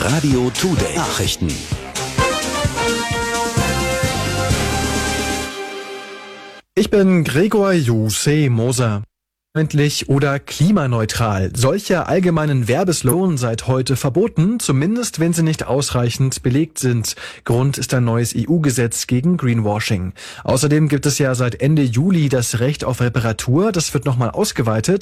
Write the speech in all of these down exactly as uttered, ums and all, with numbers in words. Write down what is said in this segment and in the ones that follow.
Radio Today Nachrichten. Ich bin Gregor Jose Moser. Freundlich oder klimaneutral. Solche allgemeinen Werbeslogans seit heute verboten, zumindest wenn sie nicht ausreichend belegt sind. Grund ist ein neues E U-Gesetz gegen Greenwashing. Außerdem gibt es ja seit Ende Juli das Recht auf Reparatur. Das wird nochmal ausgeweitet.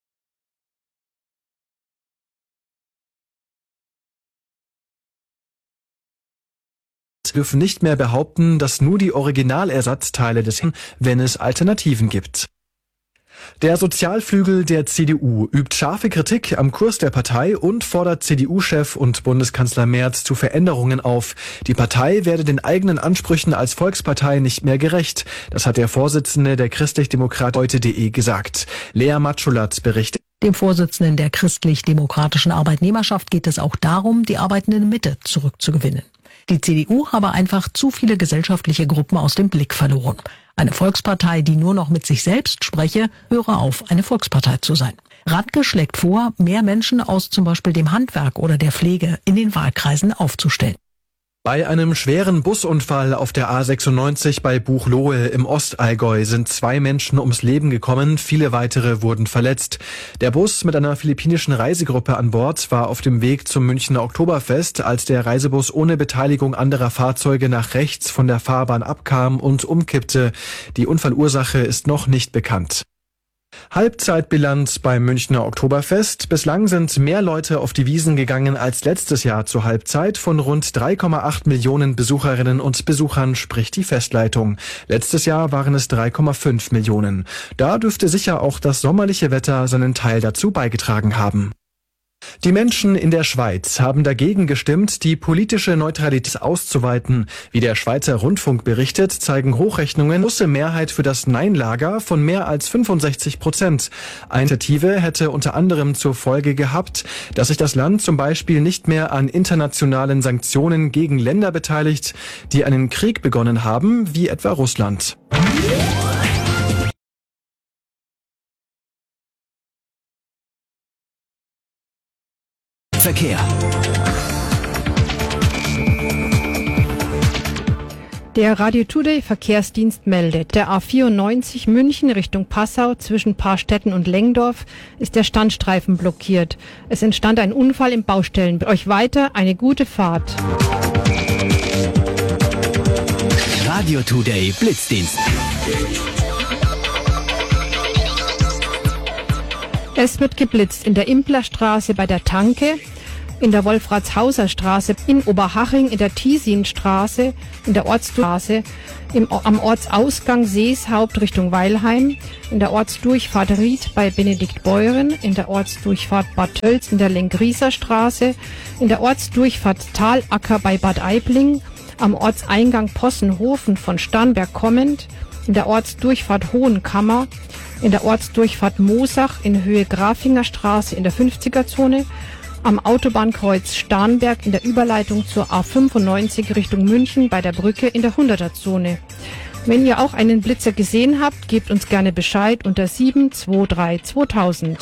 Dürfen nicht mehr behaupten, dass nur die Originalersatzteile des, wenn es Alternativen gibt. Der Sozialflügel der C D U übt scharfe Kritik am Kurs der Partei und fordert C D U-Chef und Bundeskanzler Merz zu Veränderungen auf. Die Partei werde den eigenen Ansprüchen als Volkspartei nicht mehr gerecht. Das hat der Vorsitzende der Christlich-Demokrat heute punkt de gesagt. Lea Matschulat berichtet. Dem Vorsitzenden der Christlich-Demokratischen Arbeitnehmerschaft geht es auch darum, die arbeitende Mitte zurückzugewinnen. Die C D U habe einfach zu viele gesellschaftliche Gruppen aus dem Blick verloren. Eine Volkspartei, die nur noch mit sich selbst spreche, höre auf, eine Volkspartei zu sein. Radke schlägt vor, mehr Menschen aus zum Beispiel dem Handwerk oder der Pflege in den Wahlkreisen aufzustellen. Bei einem schweren Busunfall auf der A sechsundneunzig bei Buchloe im Ostallgäu sind zwei Menschen ums Leben gekommen, viele weitere wurden verletzt. Der Bus mit einer philippinischen Reisegruppe an Bord war auf dem Weg zum Münchner Oktoberfest, als der Reisebus ohne Beteiligung anderer Fahrzeuge nach rechts von der Fahrbahn abkam und umkippte. Die Unfallursache ist noch nicht bekannt. Halbzeitbilanz beim Münchner Oktoberfest. Bislang sind mehr Leute auf die Wiesn gegangen als letztes Jahr zur Halbzeit. Von rund drei Komma acht Millionen Besucherinnen und Besuchern spricht die Festleitung. Letztes Jahr waren es drei Komma fünf Millionen. Da dürfte sicher auch das sommerliche Wetter seinen Teil dazu beigetragen haben. Die Menschen in der Schweiz haben dagegen gestimmt, die politische Neutralität auszuweiten. Wie der Schweizer Rundfunk berichtet, zeigen Hochrechnungen große Mehrheit für das Nein-Lager von mehr als fünfundsechzig Prozent. Eine Initiative hätte unter anderem zur Folge gehabt, dass sich das Land zum Beispiel nicht mehr an internationalen Sanktionen gegen Länder beteiligt, die einen Krieg begonnen haben, wie etwa Russland. Verkehr. Der Radio Today Verkehrsdienst meldet, der A vierundneunzig München Richtung Passau zwischen Paarstetten und Lengdorf ist der Standstreifen blockiert. Es entstand ein Unfall im Baustellen. Euch weiter eine gute Fahrt. Radio Today Blitzdienst. Es wird geblitzt in der Implerstraße bei der Tanke, in der Wolfratshauser Straße, in Oberhaching, in der Tiesinstraße, in der Ortsstraße, im, am Ortsausgang Seeshaupt Richtung Weilheim, in der Ortsdurchfahrt Ried bei Benedikt Beuren, in der Ortsdurchfahrt Bad Tölz in der Lengrieser Straße, in der Ortsdurchfahrt Talacker bei Bad Aibling, am Ortseingang Possenhofen von Starnberg kommend, in der Ortsdurchfahrt Hohenkammer, in der Ortsdurchfahrt Moosach in Höhe Grafinger Straße in der fünfziger-Zone, am Autobahnkreuz Starnberg in der Überleitung zur A fünfundneunzig Richtung München bei der Brücke in der hunderter-Zone. Wenn ihr auch einen Blitzer gesehen habt, gebt uns gerne Bescheid unter sieben zwei drei zweitausend.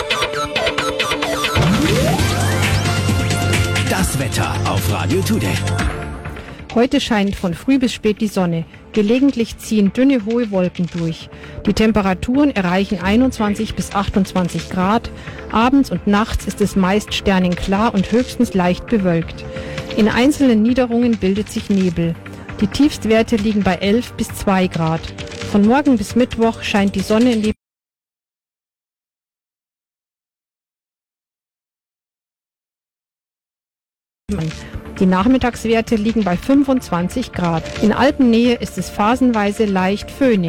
Das Wetter auf Radio Today. Heute scheint von früh bis spät die Sonne. Gelegentlich ziehen dünne, hohe Wolken durch. Die Temperaturen erreichen einundzwanzig bis achtundzwanzig Grad. Abends und nachts ist es meist sternenklar und höchstens leicht bewölkt. In einzelnen Niederungen bildet sich Nebel. Die Tiefstwerte liegen bei elf bis zwei Grad. Von morgen bis Mittwoch scheint die Sonne in die Die Nachmittagswerte liegen bei fünfundzwanzig Grad. In Alpennähe ist es phasenweise leicht föhnig.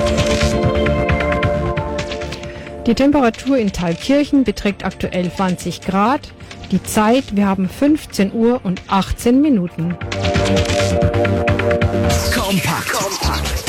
Die Temperatur in Thalkirchen beträgt aktuell zwanzig Grad. Die Zeit, wir haben fünfzehn Uhr und achtzehn Minuten. Kompakt. Kompakt.